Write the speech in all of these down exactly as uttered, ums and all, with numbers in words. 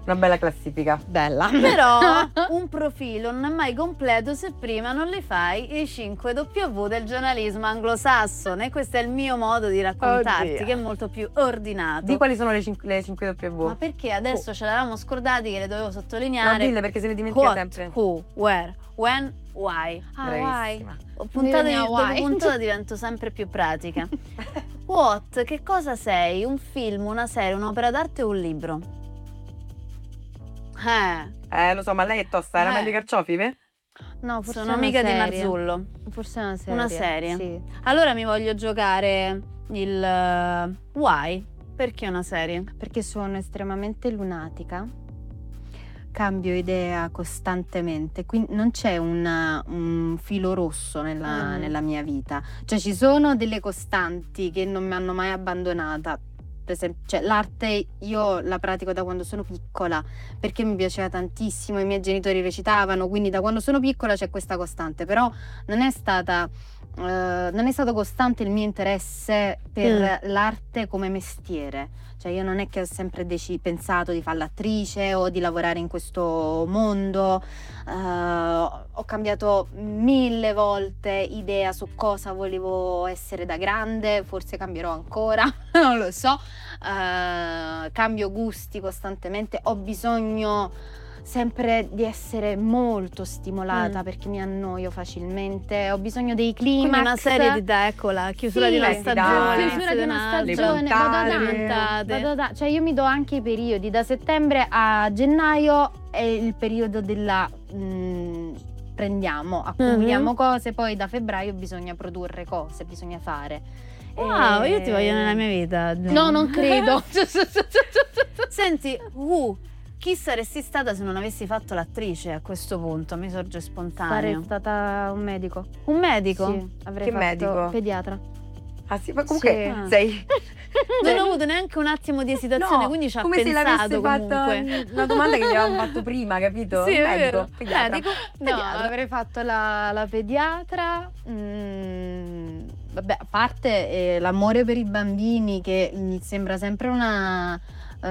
Una bella classifica. Bella. Però un profilo non è mai completo se prima non li fai i cinque W del giornalismo anglosassone. Questo è il mio modo di raccontarti, Oddio. che è molto più ordinato. Di quali sono le, cin- le cinque W? Ma perché adesso Oh. ce l'avevamo scordati che le dovevo No, sottolineare. dille perché se ne dimentica What, sempre. who, where, when, why. Ah, Bravissima. Puntata di, Bisogna dopo why. puntata divento sempre più pratica. What, che cosa sei? Un film, una serie, un'opera d'arte o un libro? Eh, Eh, lo so, ma lei è tosta, era Eh. meglio i carciofi, beh? No, forse sono è una amica di serie. Marzullo. Forse è una serie. Una serie? Sì. Allora mi voglio giocare il eh, why. Perché una serie? Perché sono estremamente lunatica, cambio idea costantemente, quindi non c'è una- un filo rosso nella, Mm. nella mia vita, cioè ci sono delle costanti che non mi hanno mai abbandonata. Per esempio, cioè, l'arte io la pratico da quando sono piccola perché mi piaceva tantissimo, i miei genitori recitavano, quindi da quando sono piccola c'è questa costante, però non è stata eh, non è stato costante il mio interesse per l'arte come mestiere. Cioè io non è che ho sempre deci- pensato di fare l'attrice o di lavorare in questo mondo. Eh, ho cambiato mille volte idea su cosa volevo essere da grande, forse cambierò ancora, non lo so. Eh, cambio gusti costantemente, ho bisogno sempre di essere molto stimolata Mm. perché mi annoio facilmente, ho bisogno dei climax. Quindi una serie di te, eccola, chiusura Sì, di una sì, stagione, chiusura di una inizio di stagione, un'altra. vado puntate. avanti, puntate. vado da- cioè io mi do anche i periodi, da settembre a gennaio è il periodo della mm, prendiamo, accumuliamo Mhm. cose, poi da febbraio bisogna produrre cose, bisogna fare. Wow, E- io ti voglio nella mia vita. No, non credo. Senti, uh, chi saresti stata se non avessi fatto l'attrice a questo punto? Mi sorge Sarei spontaneo. stata un medico. Un medico? Sì, avrei Che fatto medico? pediatra. Ah sì, ma comunque Sì. sei... Non ho avuto neanche un attimo di esitazione, No, quindi ci ha come se pensato l'avesse fatta comunque. una domanda che gli avevamo fatto prima, capito? Sì, è Medico, vero. pediatra. Medico? No, Pediatra. avrei fatto la, la pediatra. mm, vabbè, a parte eh, l'amore per i bambini, che mi sembra sempre una, eh,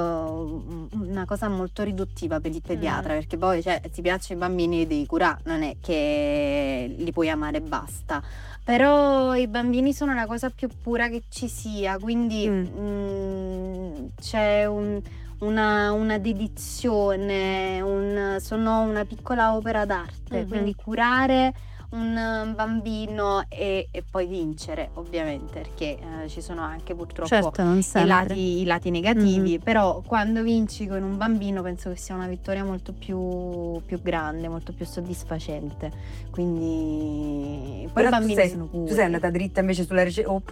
una cosa molto riduttiva per il pediatra, Mm. perché poi cioè, ti piacciono i bambini li devi curare, non è che li puoi amare e basta. Però i bambini sono la cosa più pura che ci sia, quindi Mm. mm, c'è un una, una dedizione, un, sono una piccola opera d'arte, Mhm. quindi curare un bambino e, e poi vincere, ovviamente, perché eh, ci sono anche purtroppo Certo, non i sempre. lati, i lati negativi, Mhm. però quando vinci con un bambino penso che sia una vittoria molto più, più grande, molto più soddisfacente. Quindi poi Però i tu bambini sei, sono tu puri. sei andata dritta invece sulla ricerca,